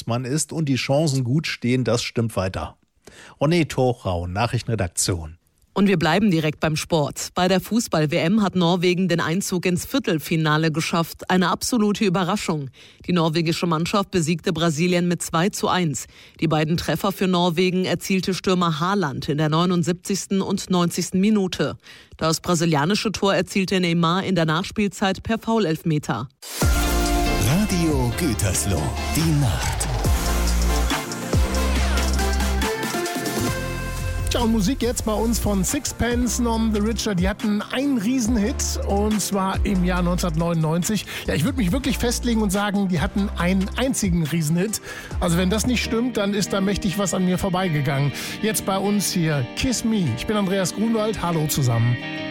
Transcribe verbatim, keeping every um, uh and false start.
man ist und die Chancen gut stehen, das stimmt weiter. René Torau, Nachrichtenredaktion. Und wir bleiben direkt beim Sport. Bei der Fußball-W M hat Norwegen den Einzug ins Viertelfinale geschafft. Eine absolute Überraschung. Die norwegische Mannschaft besiegte Brasilien mit zwei zu eins. Die beiden Treffer für Norwegen erzielte Stürmer Haaland in der neunundsiebzigsten und neunzigsten Minute. Das brasilianische Tor erzielte Neymar in der Nachspielzeit per Foulelfmeter. Radio Gütersloh, die Nacht. Tja, und Musik jetzt bei uns von Sixpence None the Richer. Die hatten einen Riesenhit und zwar im Jahr neunzehnhundertneunundneunzig. Ja, ich würde mich wirklich festlegen und sagen, die hatten einen einzigen Riesenhit. Also wenn das nicht stimmt, dann ist da mächtig was an mir vorbeigegangen. Jetzt bei uns hier Kiss Me. Ich bin Andreas Grunwald. Hallo zusammen.